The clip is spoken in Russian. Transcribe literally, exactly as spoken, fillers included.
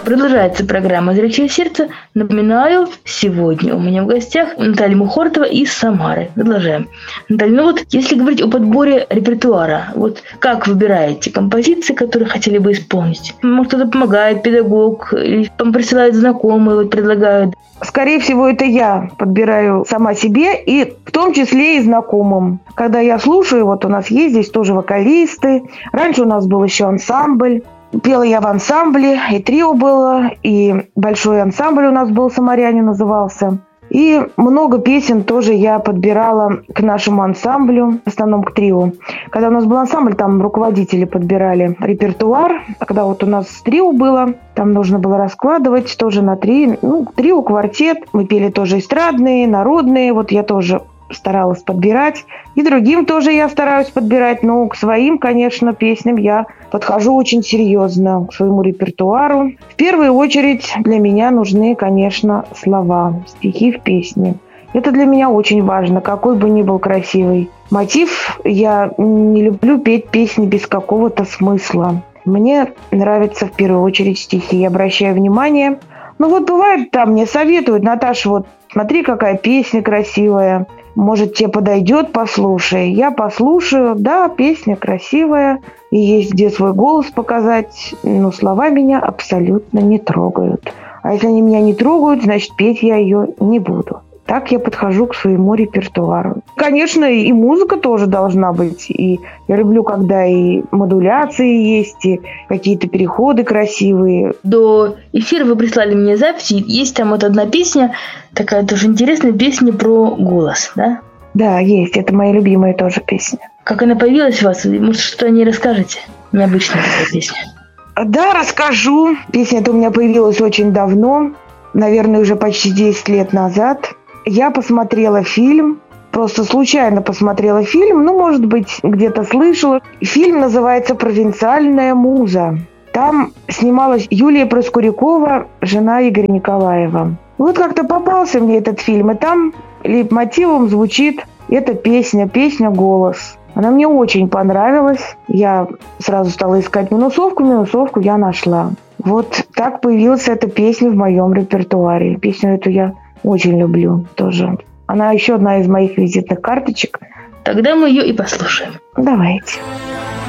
Продолжается программа «Зрячее сердце». Напоминаю, сегодня у меня в гостях Наталья Мухортова из Самары. Продолжаем. Наталья, ну вот если говорить о подборе репертуара, вот как выбираете композиции, которые хотели бы исполнить? Может, кто-то помогает, педагог, или вам присылают знакомые, вот предлагают? Скорее всего, это я подбираю сама себе, и в том числе и знакомым. Когда я слушаю, вот у нас есть здесь тоже вокалисты. Раньше у нас был еще ансамбль. Пела я в ансамбле, и трио было, и большой ансамбль у нас был, «Самаряне» назывался. И много песен тоже я подбирала к нашему ансамблю, в основном к трио. Когда у нас был ансамбль, там руководители подбирали репертуар. А когда вот у нас трио было, там нужно было раскладывать тоже на три, ну, трио, квартет. Мы пели тоже эстрадные, народные, вот я тоже старалась подбирать. И другим тоже я стараюсь подбирать. Но к своим, конечно, песням я подхожу очень серьезно, к своему репертуару. В первую очередь для меня нужны, конечно, слова, стихи в песне. Это для меня очень важно, какой бы ни был красивый мотив. Я не люблю петь песни без какого-то смысла. Мне нравятся в первую очередь стихи. Я обращаю внимание. Ну вот бывает, там мне советуют: Наташа, вот смотри, какая песня красивая. Может, тебе подойдет, послушай. Я послушаю, да, песня красивая, и есть где свой голос показать, но слова меня абсолютно не трогают. А если они меня не трогают, значит, петь я ее не буду. Так я подхожу к своему репертуару. Конечно, и музыка тоже должна быть. И я люблю, когда и модуляции есть, и какие-то переходы красивые. До эфира вы прислали мне записи. Есть там вот одна песня, такая тоже интересная песня про голос, да? Да, есть. Это моя любимая тоже песня. Как она появилась у вас? Может, что о ней расскажете? Необычная такая песня. Да, расскажу. Песня эта у меня появилась очень давно. Наверное, уже почти десять лет назад. Я посмотрела фильм, просто случайно посмотрела фильм, ну, может быть, где-то слышала. Фильм называется «Провинциальная муза». Там снималась Юлия Проскурякова, жена Игоря Николаева. Вот как-то попался мне этот фильм, и там лейтмотивом звучит эта песня, песня «Голос». Она мне очень понравилась. Я сразу стала искать минусовку, минусовку я нашла. Вот так появилась эта песня в моем репертуаре. Песню эту я очень люблю тоже. Она еще одна из моих визитных карточек. Тогда мы ее и послушаем. Давайте.